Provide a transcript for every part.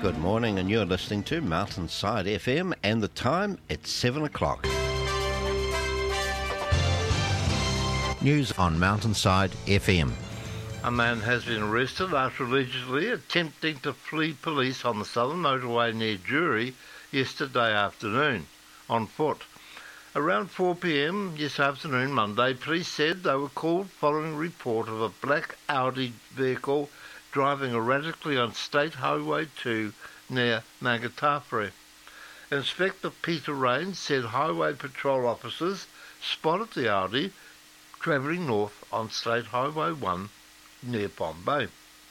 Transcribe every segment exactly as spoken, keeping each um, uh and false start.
Good morning, and you're listening to Mountainside F M, and the time, it's seven o'clock. News on Mountainside F M. A man has been arrested after allegedly attempting to flee police on the southern motorway near Jury yesterday afternoon, on foot. Around four p.m. this afternoon, Monday, police said they were called following a report of a black Audi vehicle driving erratically on State Highway two near Mangatawhare. Inspector Peter Rains said highway patrol officers spotted the Audi travelling north on State Highway one near Bombay.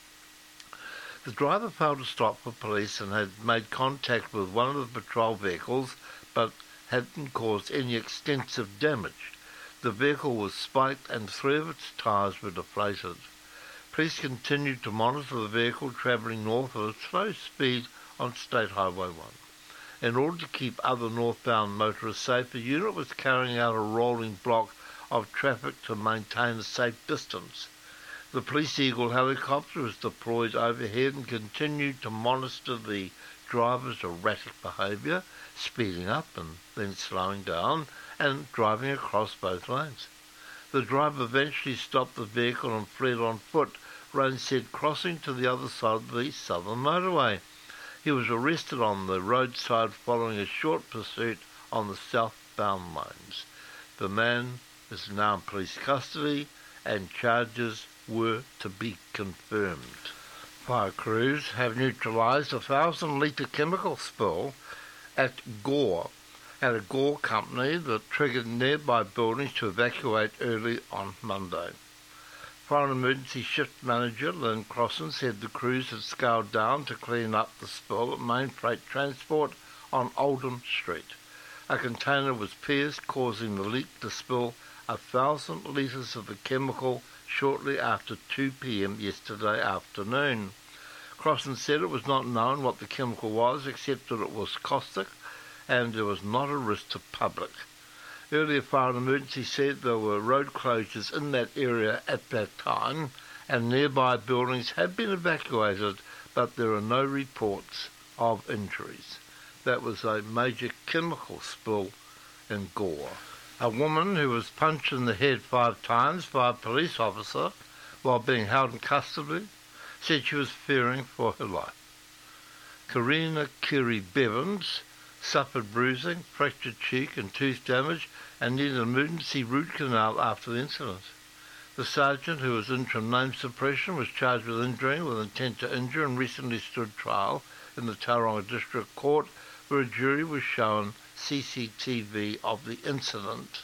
The driver failed to stop for police and had made contact with one of the patrol vehicles, but hadn't caused any extensive damage. The vehicle was spiked and three of its tyres were deflated. Police continued to monitor the vehicle travelling north at a slow speed on State Highway one. In order to keep other northbound motorists safe, a unit was carrying out a rolling block of traffic to maintain a safe distance. The Police Eagle helicopter was deployed overhead and continued to monitor the driver's erratic behaviour, speeding up and then slowing down and driving across both lanes. The driver eventually stopped the vehicle and fled on foot, Rains said, crossing to the other side of the southern motorway. He was arrested on the roadside following a short pursuit on the southbound lanes. The man is now in police custody and charges were to be confirmed. Fire crews have neutralised a thousand litre chemical spill at Gore, at a Gore company that triggered nearby buildings to evacuate early on Monday. Fire and Emergency Shift Manager Lynn Crossan said the crews had scaled down to clean up the spill at Main Freight Transport on Oldham Street. A container was pierced, causing the leak to spill a thousand litres of the chemical shortly after two p.m. yesterday afternoon. Crossan said it was not known what the chemical was, except that it was caustic and there was not a risk to public. Earlier, Fire and Emergency said there were road closures in that area at that time and nearby buildings had been evacuated, but there are no reports of injuries. That was a major chemical spill in Gore. A woman who was punched in the head five times by a police officer while being held in custody said she was fearing for her life. Karina Kiri Bevans suffered bruising, fractured cheek and tooth damage and needed an emergency root canal after the incident. The sergeant, who was interim name suppression, was charged with injuring with intent to injure and recently stood trial in the Tauranga District Court, where a jury was shown C C T V of the incident.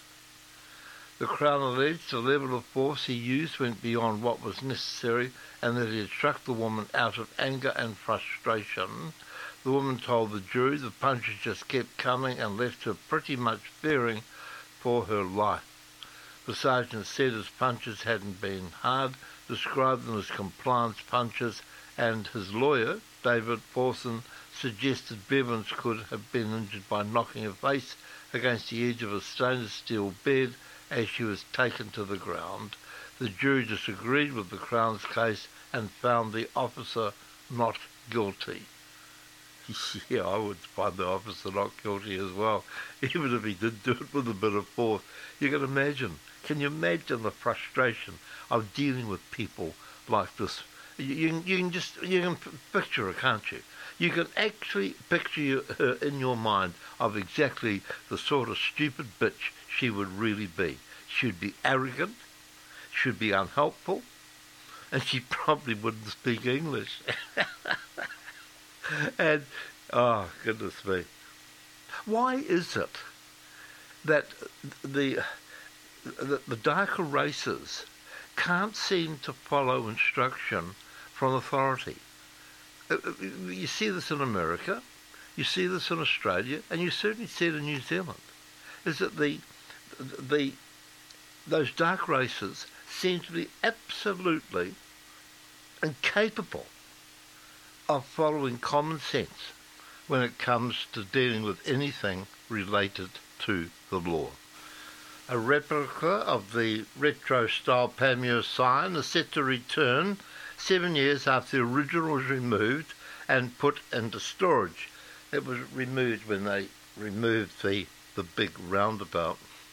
The Crown alleged the level of force he used went beyond what was necessary and that he had struck the woman out of anger and frustration. The woman told the jury the punches just kept coming and left her pretty much fearing for her life. The sergeant said his punches hadn't been hard, described them as compliance punches, and his lawyer, David Pawson, suggested Bevans could have been injured by knocking her face against the edge of a stainless steel bed as she was taken to the ground. The jury disagreed with the Crown's case and found the officer not guilty. Yeah, I would find the officer not guilty as well, even if he did do it with a bit of force. You can imagine, can you imagine the frustration of dealing with people like this? You, you, you can just, you can picture her, can't you? You can actually picture her in your mind of exactly the sort of stupid bitch she would really be. She'd be arrogant, she'd be unhelpful, and she probably wouldn't speak English. And, oh, goodness me. Why is it that the, the, the darker races can't seem to follow instruction from authority? You see this in America, you see this in Australia, and you certainly see it in New Zealand. Is that the, the, those dark races seem to be absolutely incapable of following common sense when it comes to dealing with anything related to the law. A replica of the retro-style Panmure sign is set to return seven years after the original was removed and put into storage. It was removed when they removed the, the big roundabout.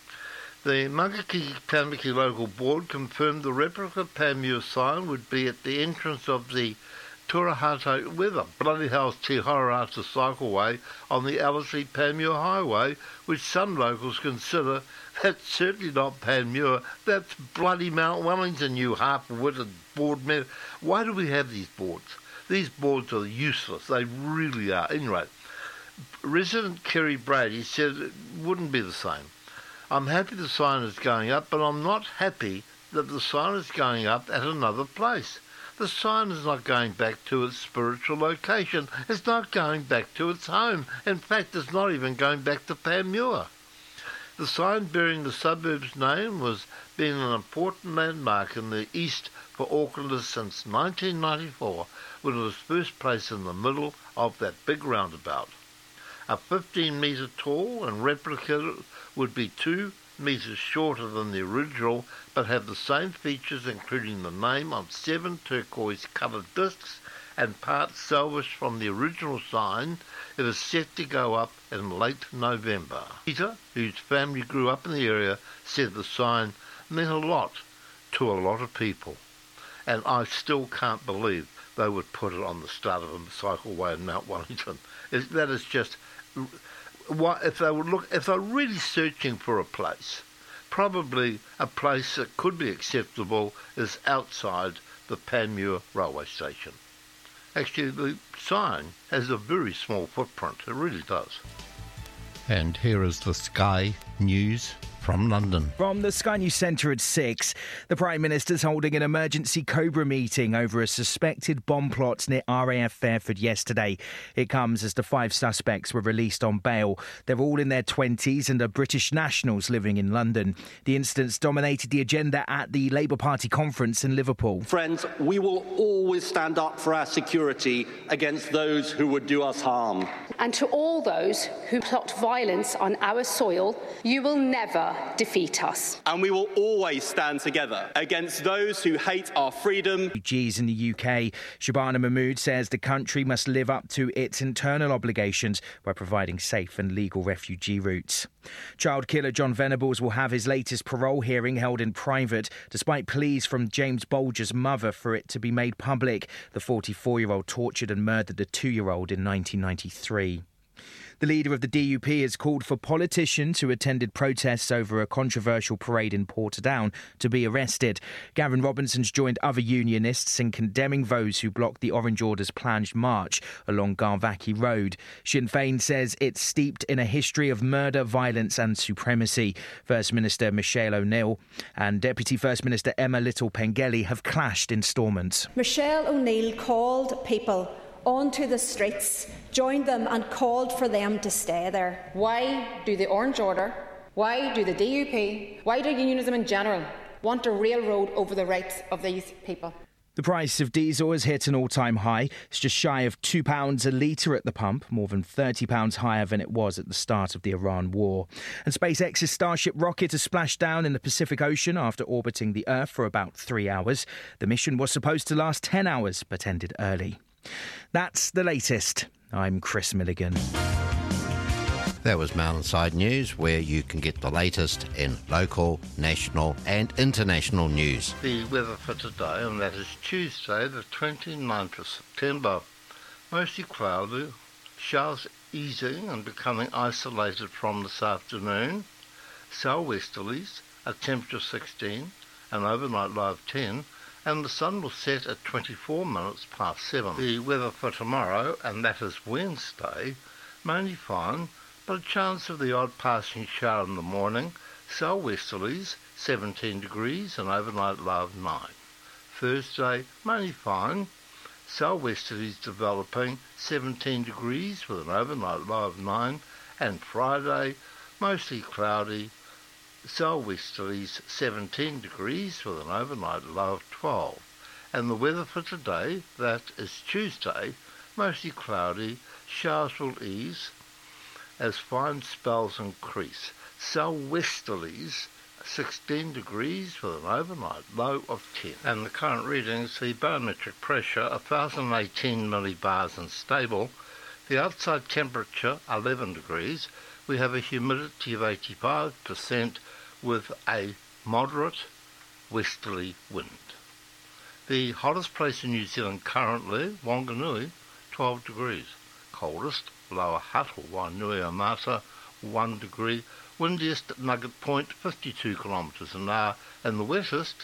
The Mangakiki-Tamaki Local Board confirmed the replica Panmure sign would be at the entrance of the Turahata, where the bloody hell's Te Horata cycleway on the Ellerslie Panmure Highway, which some locals consider that's certainly not Panmure, that's bloody Mount Wellington, you half-witted board member. Why do we have these boards? These boards are useless, they really are. Anyway, resident Kerry Brady said it wouldn't be the same. I'm happy the sign is going up, but I'm not happy that the sign is going up at another place. The sign is not going back to its spiritual location. It's not going back to its home. In fact, it's not even going back to Panmure. The sign bearing the suburb's name was been an important landmark in the east for Aucklanders since nineteen ninety-four, when it was first placed in the middle of that big roundabout. A fifteen metre tall and replica would be two metres shorter than the original, but have the same features, including the name on seven turquoise-coloured discs and parts salvaged from the original sign. It is set to go up in late November. Peter, whose family grew up in the area, said the sign meant a lot to a lot of people, and I still can't believe they would put it on the start of a cycleway in Mount Wellington. It, that is just... What, if they would look, if they're really searching for a place, probably a place that could be acceptable is outside the Panmure railway station. Actually, the sign has a very small footprint. It really does. And here is the Sky News from London. From the Sky News Centre at six, the Prime Minister's holding an emergency Cobra meeting over a suspected bomb plot near R A F Fairford yesterday. It comes as the five suspects were released on bail. They're all in their twenties and are British nationals living in London. The incidents dominated the agenda at the Labour Party conference in Liverpool. Friends, we will always stand up for our security against those who would do us harm. And to all those who plot violence on our soil, you will never defeat us. And we will always stand together against those who hate our freedom. Refugees in the U K. Shabana Mahmood says the country must live up to its internal obligations by providing safe and legal refugee routes. Child killer John Venables will have his latest parole hearing held in private, despite pleas from James Bolger's mother for it to be made public. The forty-four-year-old tortured and murdered a two-year-old in nineteen ninety-three. The leader of the D U P has called for politicians who attended protests over a controversial parade in Portadown to be arrested. Gavin Robinson's joined other unionists in condemning those who blocked the Orange Order's planned march along Garvaki Road. Sinn Féin says it's steeped in a history of murder, violence and supremacy. First Minister Michelle O'Neill and Deputy First Minister Emma Little-Pengelly have clashed in Stormont. Michelle O'Neill called people onto the streets, joined them and called for them to stay there. Why do the Orange Order, why do the D U P, why do unionism in general want to railroad over the rights of these people? The price of diesel has hit an all-time high. It's just shy of two pounds a litre at the pump, more than thirty pounds higher than it was at the start of the Iran war. And SpaceX's Starship rocket has splashed down in the Pacific Ocean after orbiting the Earth for about three hours. The mission was supposed to last ten hours, but ended early. That's the latest. I'm Chris Milligan. That was Mountainside News, where you can get the latest in local, national and international news. The weather for today, and that is Tuesday, the twenty-ninth of September. Mostly cloudy, showers easing and becoming isolated from this afternoon. Southwesterlies, a temperature of sixteen, an overnight low of ten, and the sun will set at twenty-four minutes past seven. The weather for tomorrow, and that is Wednesday, mainly fine, but a chance of the odd passing shower in the morning. Southwesterlies, seventeen degrees, and overnight low of nine. Thursday, mainly fine, southwesterlies developing, seventeen degrees with an overnight low of nine, and Friday, mostly cloudy, southwesterlies seventeen degrees with an overnight low of twelve. And the weather for today, that is Tuesday, mostly cloudy, showers will ease as fine spells increase. Southwesterlies sixteen degrees with an overnight low of ten. And the current readings, the barometric pressure one thousand eighteen millibars and stable, the outside temperature eleven degrees, we have a humidity of eighty-five percent with a moderate westerly wind. The hottest place in New Zealand currently, Wanganui, twelve degrees. Coldest, Lower Hutt or Wainuiomata, one degree. Windiest at Nugget Point, fifty-two kilometres an hour. And the wettest,